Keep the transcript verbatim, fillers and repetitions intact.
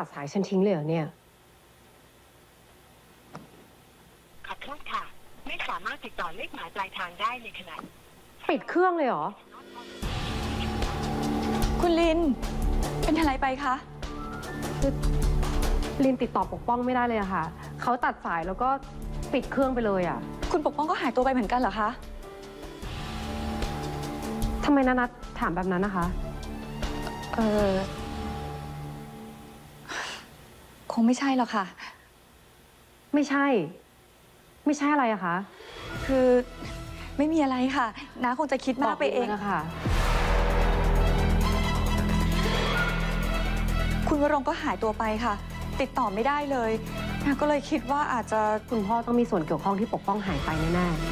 ตัดสายฉันทิ้งเลยเหรอเนี่ยขอโทษค่ะไม่สามารถติดต่อเลขหมายปลายทางได้ในขณะปิดเครื่องเลยเหรอคุณลินเป็นอะไรไปคะคือลินติดต่อปกป้องไม่ได้เลยอะค่ะเขาตัดสายแล้วก็ปิดเครื่องไปเลยอะคุณปกป้องก็หายตัวไปเหมือนกันเหรอคะทำไมนัทถามแบบนั้นนะคะเออคงไม่ใช่หรอกค่ะไม่ใช่ไม่ใช่อะไรอะคะคือไม่มีอะไรค่ะน้าคงจะคิดมากไปเองนะคะคุณวรงค์ก็หายตัวไปค่ะติดต่อไม่ได้เลยน้าก็เลยคิดว่าอาจจะคุณพ่อต้องมีส่วนเกี่ยวข้องที่ปกป้องหายไปแน่ๆ